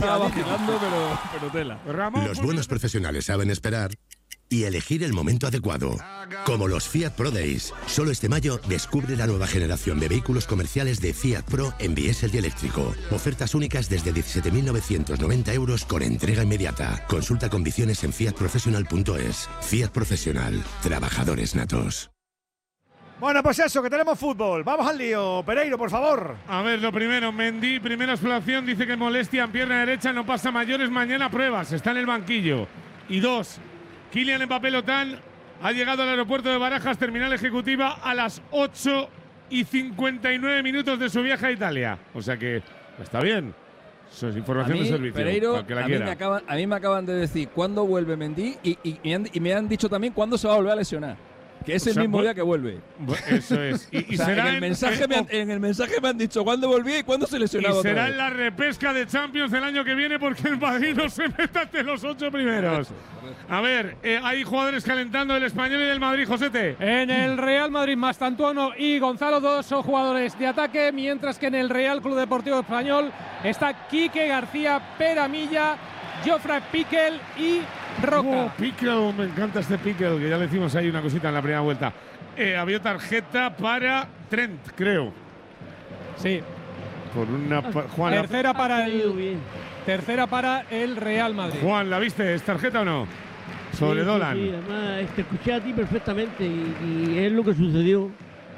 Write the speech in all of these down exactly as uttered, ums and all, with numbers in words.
estaba vacilando, pero, pero tela. Ramón, los buenos profesionales saben esperar y elegir el momento adecuado. Como los Fiat Pro Days. Solo este mayo descubre la nueva generación de vehículos comerciales de Fiat Pro en diésel y eléctrico. Ofertas únicas desde diecisiete mil novecientos noventa euros con entrega inmediata. Consulta condiciones en fiat professional punto es. Fiat Profesional. Trabajadores natos. Bueno, pues eso, que tenemos fútbol. Vamos al lío. Pereiro, por favor. A ver, lo primero, Mendy, primera exploración, dice que molestia en pierna derecha, no pasa mayores, mañana pruebas, está en el banquillo. Y dos, Kylian Mbappé-Lotán ha llegado al aeropuerto de Barajas, terminal ejecutiva, a las ocho y cincuenta y nueve minutos de su viaje a Italia. O sea que está bien. Eso es información a mí, de servicio. Pereiro, que la a, mí me acaban, a mí me acaban de decir cuándo vuelve Mendy y, y, y, han, y me han dicho también cuándo se va a volver a lesionar. Que es o el sea, mismo día que vuelve. Eso es. Y, y o sea, será en, el mensaje en, me han, en el mensaje me han dicho cuándo volví y cuándo se lesionaba. Y será en la repesca de Champions el año que viene porque el Madrid no se meta entre los ocho primeros. A ver, eh, hay jugadores calentando, el Español y del Madrid, Josete. En el Real Madrid, Mastantuono y Gonzalo, dos son jugadores de ataque, mientras que en el Real Club Deportivo Español está Quique García, Peramilla, Jofre Piquel y Roca. Oh, Piquel, me encanta este Piquel, que ya le hicimos ahí una cosita en la primera vuelta. Eh, había tarjeta para Trent, creo. Sí. Por una Juan, tercera para el tercera para el Real Madrid. Juan, ¿la viste? ¿Es tarjeta o no? Sobre sí, Dolan. Sí, sí, además te escuché a ti perfectamente y, y es lo que sucedió.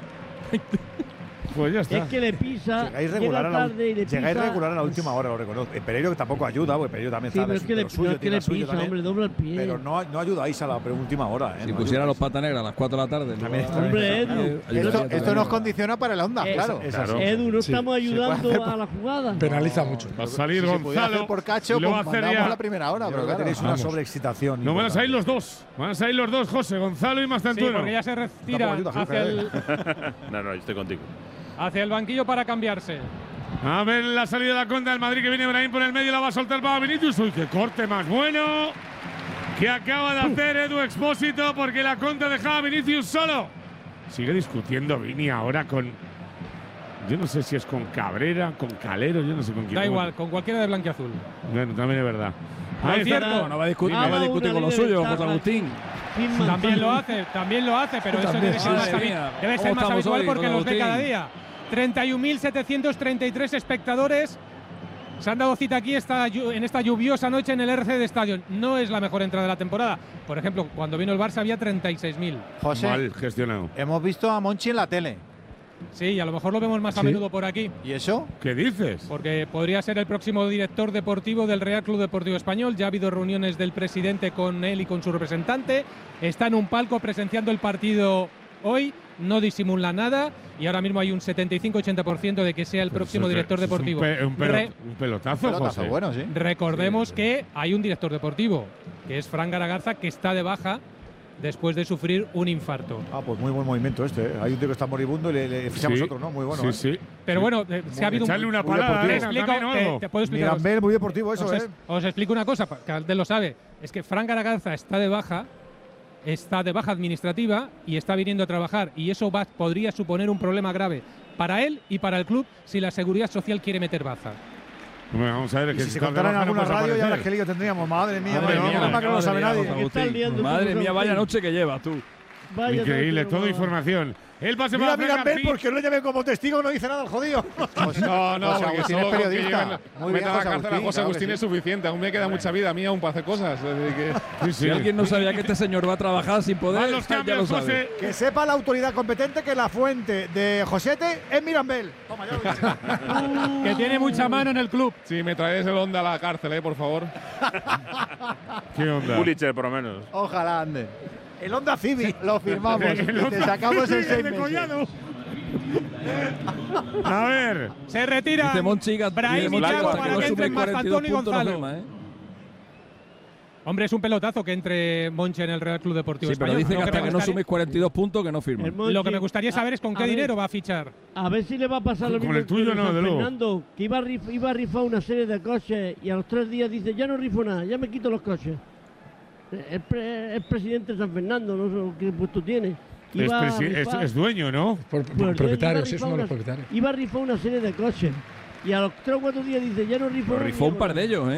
Pues ya está. Es que le pisa, llegáis regular, llega tarde y le llegáis pisa. regular a la última hora, lo reconozco. El Pereiro que tampoco ayuda, porque Pereiro también sí, sabe pero es que le, lo suyo, no es que le pisa, también, hombre, dobla el pie. Pero no, no ayudáis a la última hora. ¿eh? Si no pusiera ayudáis. los pata negras a las cuatro de la tarde. También, no, también, hombre, también, Edu. Esto, esto nos condiciona para el onda, es, claro. Es claro. Edu, no sí. estamos ayudando hacer, a la jugada. Penaliza mucho. Va a salir si Gonzalo. hacer por cacho, y lo va a pues hacer mandamos ya. la primera hora. Yo Pero creo que claro, tenéis una vamos. sobreexcitación. No van a salir importante. los dos. Van a salir los dos, José, Gonzalo y Sí, Mastantuono. porque ya se retira ayuda, hacia el, No, no, yo estoy contigo. hacia el banquillo para cambiarse. A ver la salida de la contra del Madrid, que viene Brahim por el medio, la va a soltar para Vinicius. Uy, qué corte más bueno que acaba de hacer Edu Expósito, porque la contra dejaba a Vinicius solo. Sigue discutiendo Vini ahora con… Yo no sé si es con Cabrera, con Calero, yo no sé con quién. Da igual, con cualquiera de blanquiazul. Bueno, también es verdad. Por Ahí está. cierto, no va a discutir, Ah, no va a discutir con lo una suyo, libertad. José Agustín. También lo hace, también lo hace, pero eso También, debe ser sí, más, madre habi- mía. debe ¿Cómo ser más estamos habitual hoy, porque don los ve Agustín? cada día. treinta y un mil setecientos treinta y tres espectadores se han dado cita aquí esta, en esta lluviosa noche en el R C D Stadium. No es la mejor entrada de la temporada. Por ejemplo, cuando vino el Barça había treinta y seis mil. José, Mal gestionado. hemos visto a Monchi en la tele. Sí, y a lo mejor lo vemos más a Sí. menudo por aquí. ¿Y eso? ¿Qué dices? Porque podría ser el próximo director deportivo del Real Club Deportivo Español. Ya ha habido reuniones del presidente con él y con su representante. Está en un palco presenciando el partido hoy. No disimula nada. Y ahora mismo hay un setenta y cinco ochenta por ciento de que sea el Pero próximo eso es- director eso es deportivo. Un, pe- un pelot- Re- un pelotazo, Pelotazo, José. bueno, sí. recordemos que hay un director deportivo, que es Fran Garagarza, que está de baja después de sufrir un infarto. Ah, pues muy buen movimiento este. ¿eh? Hay un tío que está moribundo y le, le fichamos Sí, otro, ¿no? Muy bueno. Sí, ¿eh? sí. Pero bueno, eh, se ha habido un… Echarle una muy palada deportivo. de Te arena explico, también o te- algo. te puedo explicar. Mirambel, muy deportivo eso, os, ¿eh? es- os explico una cosa, que Aldel lo sabe. Es que Fran Garagarza está de baja, está de baja administrativa y está viniendo a trabajar. Y eso va, podría suponer un problema grave para él y para el club si la Seguridad Social quiere meter baza. Bueno, vamos a ver, es Y que si se está contara en de baja, no alguna puedes radio, ya aparecer. las que lío tendríamos. Madre mía, Madre madre mía, mía, madre que no lo sabe mía, nadie. José ¿Qué estás Agustín. liando tú, Madre José mía, vaya Agustín? noche que llevas tú. Vaya Increíble, noche, toda no. información. El pase Mira, para mira, Fran Ben, porque no llame como testigo, no dice nada el jodido. No, no, José porque Agustín solo es con que periodista. lleven- Muy bien, metan a la José cárcel a Agustín, José claro Agustín que es sí. suficiente. Aún me queda mucha vida a mí aún para hacer cosas. Desde que… Sí, sí. Si alguien no sabía que este señor va a trabajar sin Van poder, los ya lo cambios, sabe. José. Que sepa la autoridad competente que la fuente de Josete es Mirambel. Toma, ya lo dicho. Que tiene mucha mano en el club. Si me traes el Honda a la cárcel, eh, por favor. ¿Qué onda? Pulitzer, por lo menos. Ojalá ande. El Honda Civic. Lo firmamos. El Te sacamos en Sí, seis el de meses. Collado. A ver. Se retira Dice Monchi, Brahim y Thiago para que entren Mastantuono y Gonzalo. firma, ¿eh? Hombre, es un pelotazo que entre Monchi en el Real Club Deportivo Sí, pero Español. dice que Lo hasta me que no gustaría- sumes cuarenta y dos puntos que no firma. El Monchi- Lo que me gustaría saber es con a qué ver, dinero va a fichar. A ver si le va a pasar lo Con mismo el tuyo que no, San de luego. Fernando, que iba a, rif- iba a rifar una serie de coches y a los tres días dice, ya no rifo nada, ya me quito los coches. Es, pre- es presidente de San Fernando, no sé qué puesto tiene. Es, Iba a presi- es- rifar- es dueño, ¿no? Por, pues, iba a propietarios, sí, es rifar uno de los una- propietarios. Iba a rifar una serie de coches y a los tres o cuatro días dice, ya no rifo Lo nada, rifó un ni par nada". de ellos, ¿eh?